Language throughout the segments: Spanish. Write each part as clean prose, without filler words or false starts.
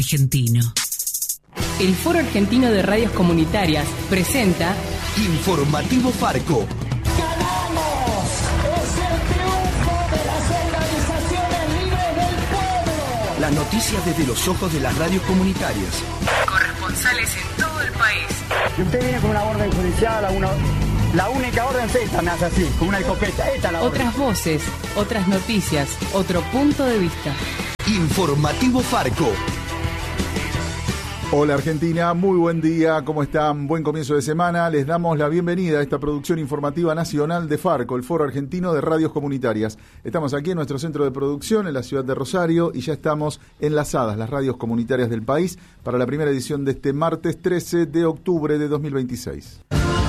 Argentino. El Foro Argentino de Radios Comunitarias presenta Informativo Farco. ¡Ganamos! ¡Es el triunfo de las organizaciones libres del pueblo! Las noticias desde los ojos de las radios comunitarias. Corresponsales en todo el país. Si usted viene con una orden judicial, la única orden es esta, me hace así, con una escopeta. Esta es la orden. otras voces, otras noticias, otro punto de vista. Informativo Farco. Hola Argentina, muy buen día, ¿cómo están? Buen comienzo de semana. Les damos la bienvenida a esta producción informativa nacional de Farco, el Foro Argentino de Radios Comunitarias. Estamos aquí en nuestro centro de producción en la ciudad de Rosario y ya estamos enlazadas las radios comunitarias del país para la primera edición de este martes 13 de octubre de 2026.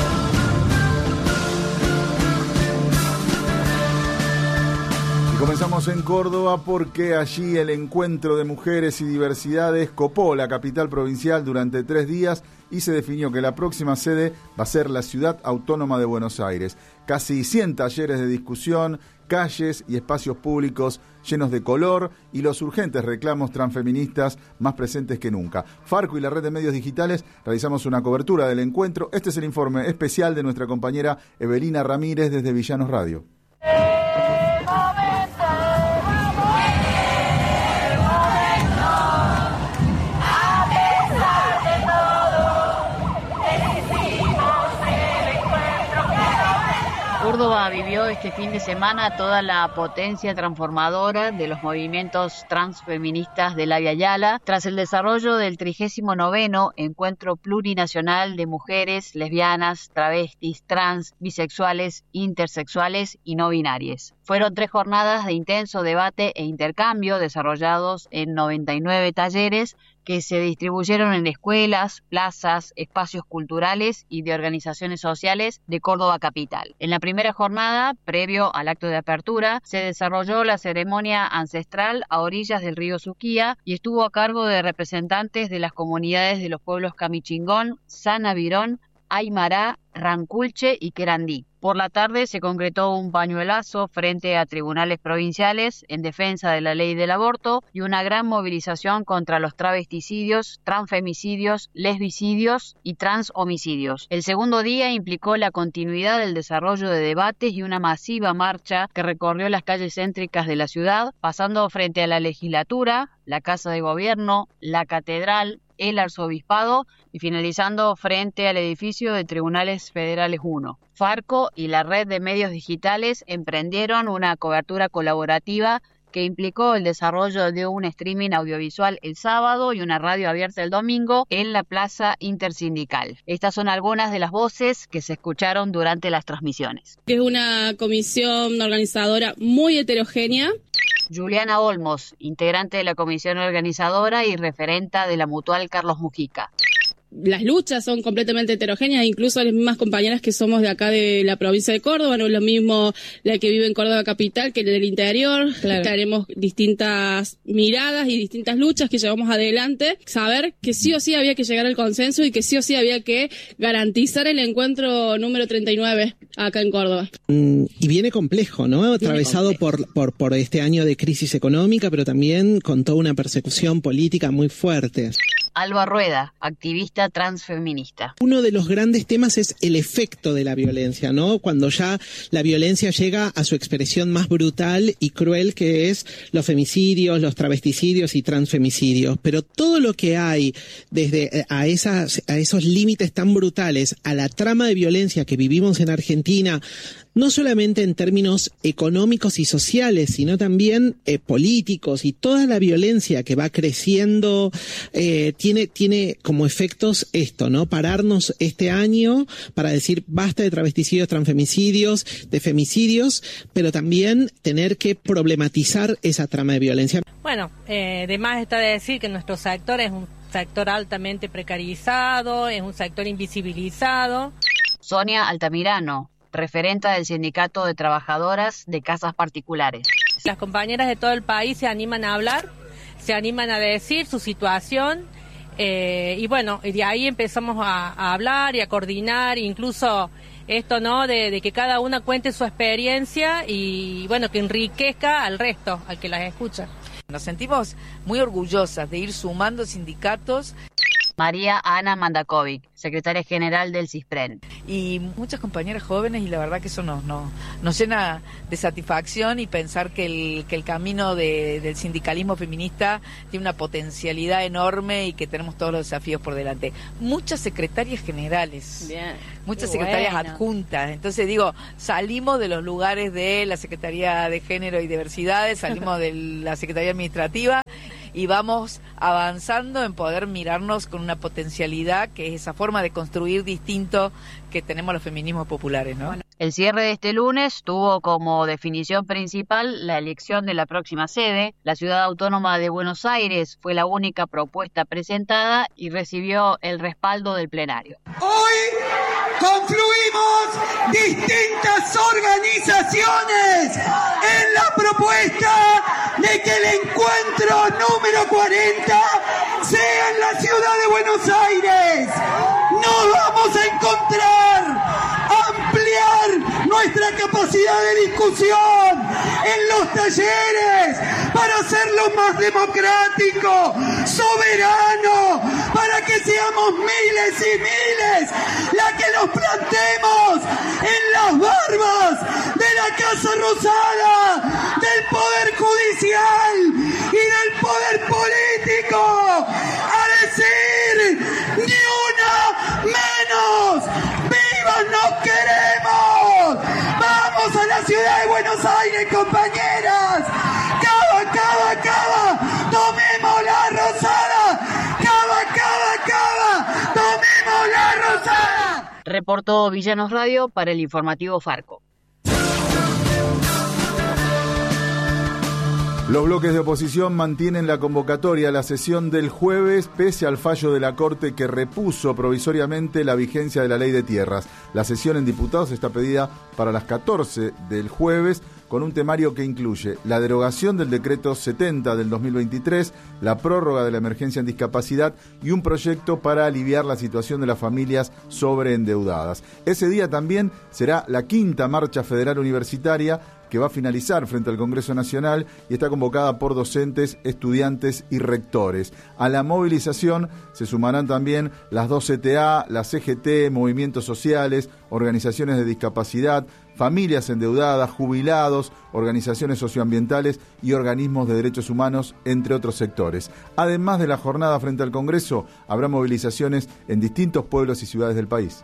Comenzamos en Córdoba porque allí el encuentro de mujeres y diversidades copó la capital provincial durante 3 días y se definió que la próxima sede va a ser la Ciudad Autónoma de Buenos Aires. Casi 100 talleres de discusión, calles y espacios públicos llenos de color y los urgentes reclamos transfeministas más presentes que nunca. Farco y la red de medios digitales realizamos una cobertura del encuentro. Este es el informe especial de nuestra compañera Evelina Ramírez desde Villanos Radio. Córdoba vivió este fin de semana toda la potencia transformadora de los movimientos transfeministas de la Via Yala tras el desarrollo del 39º Encuentro Plurinacional de Mujeres, Lesbianas, Travestis, Trans, Bisexuales, Intersexuales y No Binarias. Fueron 3 jornadas de intenso debate e intercambio desarrollados en 99 talleres que se distribuyeron en escuelas, plazas, espacios culturales y de organizaciones sociales de Córdoba capital. En la primera jornada, previo al acto de apertura, se desarrolló la ceremonia ancestral a orillas del río Suquía y estuvo a cargo de representantes de las comunidades de los pueblos Camichingón, Sanavirón, Aymara, Ranculche y Querandí. Por la tarde se concretó un pañuelazo frente a tribunales provinciales en defensa de la ley del aborto y una gran movilización contra los travesticidios, transfemicidios, lesbicidios y transhomicidios. El segundo día implicó la continuidad del desarrollo de debates y una masiva marcha que recorrió las calles céntricas de la ciudad, pasando frente a la legislatura, la Casa de Gobierno, la Catedral, el Arzobispado y finalizando frente al edificio de Tribunales Federales 1. Farco y la red de medios digitales emprendieron una cobertura colaborativa que implicó el desarrollo de un streaming audiovisual el sábado y una radio abierta el domingo en la Plaza Intersindical. Estas son algunas de las voces que se escucharon durante las transmisiones. Es una comisión organizadora muy heterogénea. Juliana Olmos, integrante de la comisión organizadora y referenta de la Mutual Carlos Mujica. Las luchas son completamente heterogéneas, incluso las mismas compañeras que somos de acá de la provincia de Córdoba, no es lo mismo la que vive en Córdoba capital que del interior. Claro. Tenemos distintas miradas y distintas luchas que llevamos adelante. Saber que sí o sí había que llegar al consenso y que sí o sí había que garantizar el encuentro número 39 acá en Córdoba. Y viene complejo, ¿no? Atravesado por este año de crisis económica, pero también con toda una persecución política muy fuerte. Alba Rueda, activista transfeminista. Uno de los grandes temas es el efecto de la violencia, ¿no? Cuando ya la violencia llega a su expresión más brutal y cruel, que es los femicidios, los travesticidios y transfemicidios. Pero todo lo que hay desde a esos límites tan brutales, a la trama de violencia que vivimos en Argentina, no solamente en términos económicos y sociales, sino también políticos, y toda la violencia que va creciendo tiene como efectos esto, ¿no? Pararnos este año para decir basta de travesticidios, transfemicidios, de femicidios, pero también tener que problematizar esa trama de violencia. Bueno, de más está de decir que nuestro sector es un sector altamente precarizado, es un sector invisibilizado. Sonia Altamirano, referenta del Sindicato de Trabajadoras de Casas Particulares. Las compañeras de todo el país se animan a hablar, se animan a decir su situación y bueno, de ahí empezamos a hablar y a coordinar, incluso esto, ¿no? De que cada una cuente su experiencia y bueno, que enriquezca al resto, al que las escucha. Nos sentimos muy orgullosas de ir sumando sindicatos. María Ana Mandakovic, secretaria general del CISPREN. Y muchas compañeras jóvenes, y la verdad que eso nos llena de satisfacción, y pensar que el camino del sindicalismo feminista tiene una potencialidad enorme y que tenemos todos los desafíos por delante. Muchas secretarias generales, bien, muchas secretarias adjuntas. Entonces digo, salimos de los lugares de la Secretaría de Género y Diversidades, salimos de la Secretaría Administrativa, y vamos avanzando en poder mirarnos con una potencialidad que es esa forma de construir distinto que tenemos los feminismos populares, ¿no? El cierre de este lunes tuvo como definición principal la elección de la próxima sede. La Ciudad Autónoma de Buenos Aires fue la única propuesta presentada y recibió el respaldo del plenario. Hoy confluimos distintas organizaciones en la propuesta de que el encuentro número 40 sea en la Ciudad de Buenos Aires. Nos vamos a encontrar, ampliar nuestra capacidad de discusión en los talleres para hacerlo más democrático, soberano, para que seamos miles y miles la que nos plantemos en las barbas de la Casa Rosada, del Poder Judicial y del Poder Político, a decir ni una menos. ¡Vivas nos queremos! ¡Vamos a la Ciudad de Buenos Aires, compañeras! ¡Cava, cava, cava! ¡Tomemos la Rosada! ¡Cava, cava, cava! ¡Tomemos la Rosada! Reportó Villanos Radio para el informativo Farco. Los bloques de oposición mantienen la convocatoria a la sesión del jueves pese al fallo de la Corte que repuso provisoriamente la vigencia de la Ley de Tierras. La sesión en diputados está pedida para las 14 del jueves con un temario que incluye la derogación del decreto 70 del 2023, la prórroga de la emergencia en discapacidad y un proyecto para aliviar la situación de las familias sobreendeudadas. Ese día también será la 5ª Marcha Federal Universitaria, que va a finalizar frente al Congreso Nacional y está convocada por docentes, estudiantes y rectores. A la movilización se sumarán también las 2 CTA, la CGT, movimientos sociales, organizaciones de discapacidad, familias endeudadas, jubilados, organizaciones socioambientales y organismos de derechos humanos, entre otros sectores. Además de la jornada frente al Congreso, habrá movilizaciones en distintos pueblos y ciudades del país.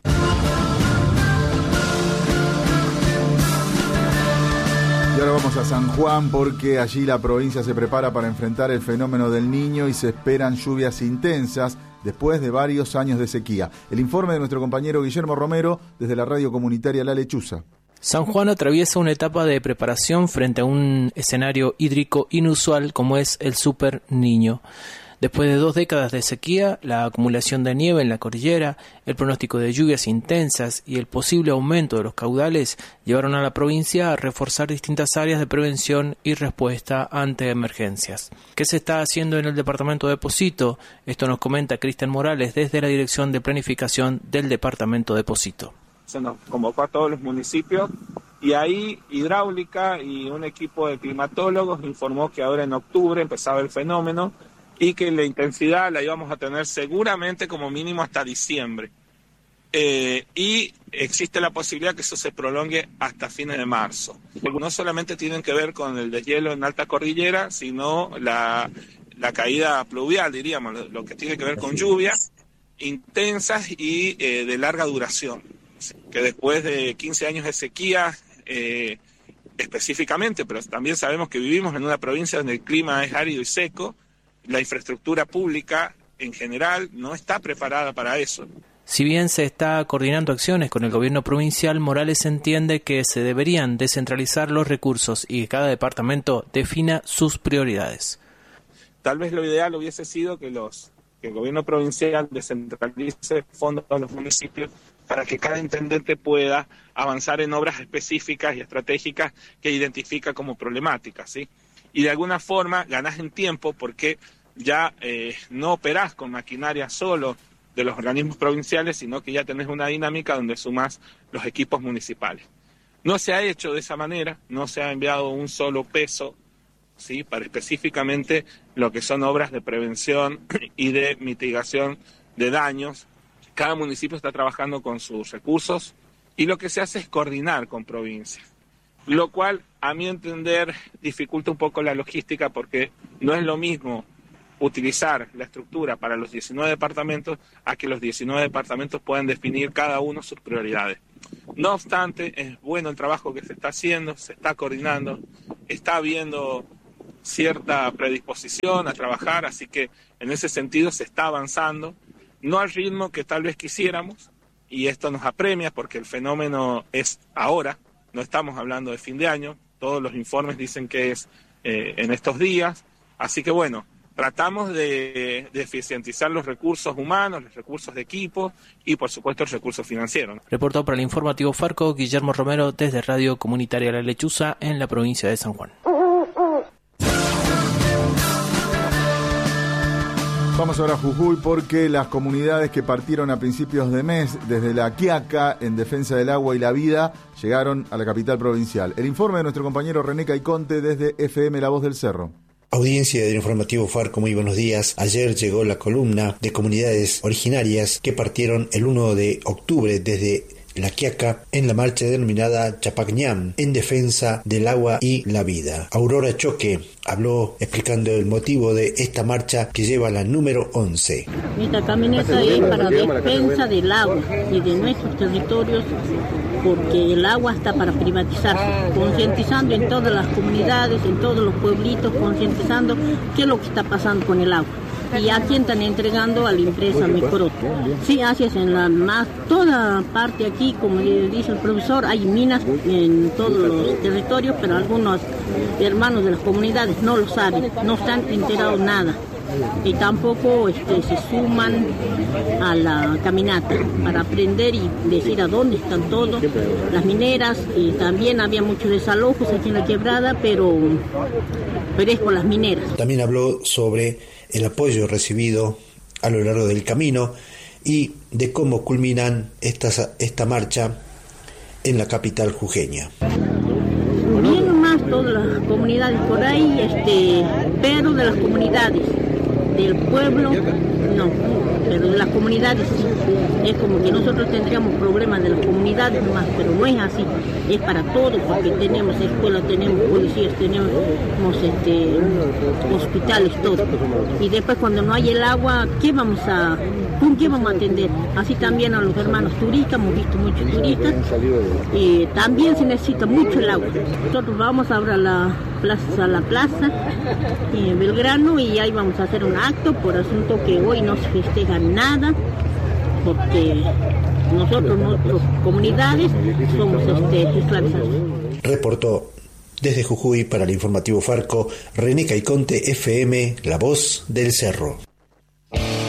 Y ahora vamos a San Juan porque allí la provincia se prepara para enfrentar el fenómeno del Niño y se esperan lluvias intensas después de varios años de sequía. El informe de nuestro compañero Guillermo Romero desde la radio comunitaria La Lechuza. San Juan atraviesa una etapa de preparación frente a un escenario hídrico inusual como es el Super Niño. Después de 2 décadas de sequía, la acumulación de nieve en la cordillera, el pronóstico de lluvias intensas y el posible aumento de los caudales llevaron a la provincia a reforzar distintas áreas de prevención y respuesta ante emergencias. ¿Qué se está haciendo en el departamento de Pocito? Esto nos comenta Cristian Morales desde la Dirección de Planificación del departamento de Pocito. Se nos convocó a todos los municipios y ahí Hidráulica y un equipo de climatólogos informó que ahora en octubre empezaba el fenómeno y que la intensidad la íbamos a tener seguramente como mínimo hasta diciembre. Y existe la posibilidad que eso se prolongue hasta fines de marzo. No solamente tienen que ver con el deshielo en alta cordillera, sino la caída pluvial, diríamos, lo que tiene que ver con lluvias intensas y de larga duración. Que después de 15 años de sequía, específicamente, pero también sabemos que vivimos en una provincia donde el clima es árido y seco, la infraestructura pública en general no está preparada para eso. Si bien se está coordinando acciones con el gobierno provincial, Morales entiende que se deberían descentralizar los recursos y que cada departamento defina sus prioridades. Tal vez lo ideal hubiese sido que el gobierno provincial descentralice fondos a los municipios para que cada intendente pueda avanzar en obras específicas y estratégicas que identifica como problemáticas, ¿sí? Y de alguna forma ganás en tiempo porque ya no operás con maquinaria solo de los organismos provinciales, sino que ya tenés una dinámica donde sumás los equipos municipales. No se ha hecho de esa manera, no se ha enviado un solo peso ¿sí? Para específicamente lo que son obras de prevención y de mitigación de daños. Cada municipio está trabajando con sus recursos y lo que se hace es coordinar con provincias, lo cual, a mi entender, dificulta un poco la logística porque no es lo mismo utilizar la estructura para los 19 departamentos a que los 19 departamentos puedan definir cada uno sus prioridades. No obstante, es bueno el trabajo que se está haciendo, se está coordinando, está habiendo cierta predisposición a trabajar, así que en ese sentido se está avanzando, no al ritmo que tal vez quisiéramos, y esto nos apremia porque el fenómeno es ahora, no estamos hablando de fin de año, todos los informes dicen que es en estos días, así que bueno, tratamos de eficientizar los recursos humanos, los recursos de equipo y por supuesto el recurso financiero, ¿no? Reportó para el informativo Farco Guillermo Romero desde Radio Comunitaria La Lechuza en la provincia de San Juan. Vamos ahora a Jujuy porque las comunidades que partieron a principios de mes desde La Quiaca en defensa del agua y la vida llegaron a la capital provincial. El informe de nuestro compañero René Caiconte desde FM La Voz del Cerro. Audiencia del informativo Farco, muy buenos días. Ayer llegó la columna de comunidades originarias que partieron el 1 de octubre desde La Quiaca en la marcha denominada Chapacñán en defensa del agua y la vida. Aurora Choque habló explicando el motivo de esta marcha que lleva la número 11. Esta camioneta es para defensa del agua y de nuestros territorios porque el agua está para privatizarse, concientizando en todas las comunidades, en todos los pueblitos, concientizando qué es lo que está pasando con el agua. Y a quién están entregando a la empresa Microto. Sí, así es, en toda parte aquí, como dice el profesor, hay minas en todos los territorios, pero algunos hermanos de las comunidades no lo saben, no están enterados nada. Y tampoco se suman a la caminata para aprender y decir a dónde están todos, las mineras, y también había muchos desalojos aquí en la quebrada, pero es por las mineras. También habló sobre el apoyo recibido a lo largo del camino y de cómo culminan esta marcha en la capital jujeña. Bien más todas las comunidades por ahí, pero de las comunidades, del pueblo no, pero de las comunidades sí. Es como que nosotros tendríamos problemas de las comunidades nomás, pero no es así, es para todos, porque tenemos escuelas, tenemos policías, tenemos hospitales, todo. Y después cuando no hay el agua, ¿con qué vamos a atender? Así también a los hermanos turistas, hemos visto muchos turistas, y también se necesita mucho el agua. Nosotros vamos ahora a la plaza Belgrano y ahí vamos a hacer un acto por asunto que hoy no se festeja nada, porque nosotros, nuestras comunidades, somos esclavizados. Reportó desde Jujuy para el informativo Farco René Caiconte, FM La Voz del Cerro.